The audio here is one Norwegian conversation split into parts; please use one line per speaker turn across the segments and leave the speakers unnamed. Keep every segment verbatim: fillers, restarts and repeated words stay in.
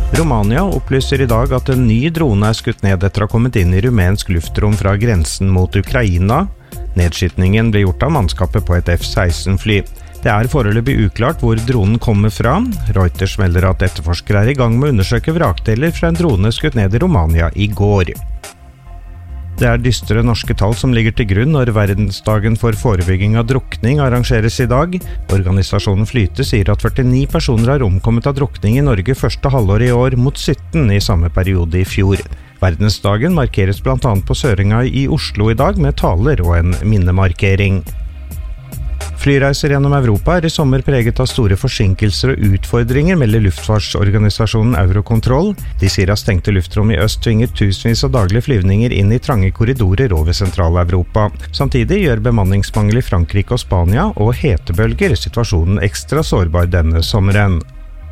Romania opplyser i dag at en ny drone er skutt ned etter å ha kommet inn i rumensk luftrom fra grensen mot Ukraina. Nedskytningen ble gjort av mannskapet på et F seksten fly. Det er foreløpig uklart hvor dronen kommer fra. Reuters melder at etterforskere er i gang med å undersøke vrakdeler fra en drone skutt ned i Romania i går. Det er dystre norske tall som ligger til grunn når verdensdagen for forebygging av drukning arrangeres i dag. Organisasjonen Flyte sier at førtini personer har omkommet av drukning i Norge første halvår i år, mot sytten i samme periode i fjor. Verdensdagen markeres blant annet på Sørenga i Oslo i dag med taler og en minnemarkering. Flyreiser gjennom Europa er i sommer preget av store forsinkelser og utfordringer, melder luftfartsorganisasjonen Eurocontrol. De sier at stengte luftrom i øst tvinger tusenvis av daglige flyvninger inn i trange korridorer over Sentral-Europa. Samtidig gjør bemanningsmangel i Frankrike og Spania og hetebølger situasjonen ekstra sårbar denne sommeren.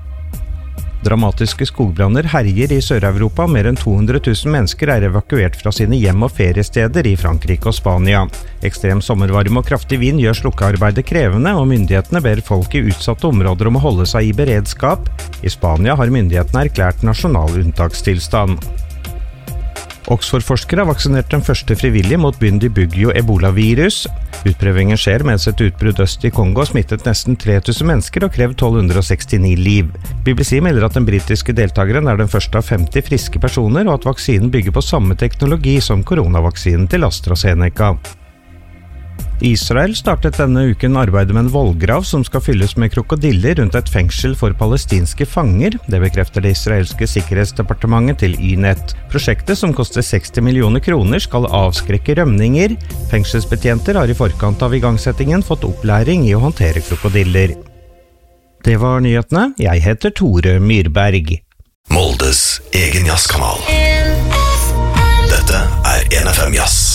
Dramatiske skogbranner herjer i Sør-Europa. Mer enn to hundre tusen mennesker er evakuert fra sine hjem- og feriesteder i Frankrike og Spania. Ekstrem sommervarme og kraftig vind gjør slukkearbeidet krevende, og myndighetene ber folk i utsatte områder om å holde seg i beredskap. I Spania har myndighetene erklært nasjonal unntakstilstand. Oxford-forskere har vaksinert den første frivillige mot Bundibugyo ebola-virus. Utprøvingen skjer mens et utbrudd øst i Kongo smittet nesten tre tusen mennesker og krevd tolv hundre sekstini liv. B B C melder at den britiske deltakeren er den første av femti friske personer, og at vaksinen bygger på samme teknologi som koronavaksinen til AstraZeneca. Israel startet denne uken arbeidet med en vollgrav som skal fylles med krokodiller rundt et fengsel for palestinske fanger. Det bekrefter det israelske sikkerhetsdepartementet til Ynet. Prosjektet, som koster seksti millioner kroner, skal avskrekke rømninger. Fengselsbetjenter har i forkant av igangsettingen fått opplæring i å håndtere krokodiller. Det var nyhetene. Jeg heter Tore Myrberg.
Moldes egen jazzkanal. Dette er N F M Jazz.